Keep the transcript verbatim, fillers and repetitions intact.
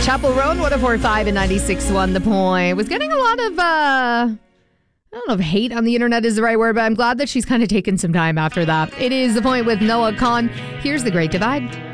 Chapel Roan, one oh four point five and ninety-six point one The Point. Was getting a lot of, uh, I don't know if hate on the internet is the right word, but I'm glad that she's kind of taken some time after that. It is The Point with Noah Kahn. Here's The Great Divide.